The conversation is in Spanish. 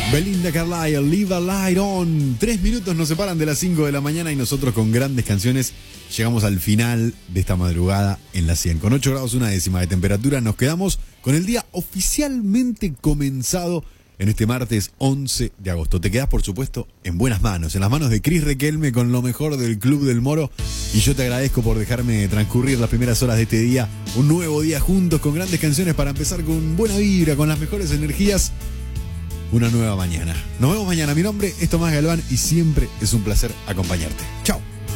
Belinda Carlisle, Leave a Light On. 3 minutos nos separan de las 5 de la mañana y nosotros con grandes canciones llegamos al final de esta madrugada en la 100. Con 8 grados una décima de temperatura nos quedamos con el día oficialmente comenzado en este martes 11 de agosto. Te quedás, por supuesto, en buenas manos, en las manos de Cris Requelme con lo mejor del Club del Moro. Y yo te agradezco por dejarme transcurrir las primeras horas de este día. Un nuevo día juntos con grandes canciones para empezar con buena vibra, con las mejores energías. Una nueva mañana. Nos vemos mañana. Mi nombre es Tomás Galván y siempre es un placer acompañarte. Chao.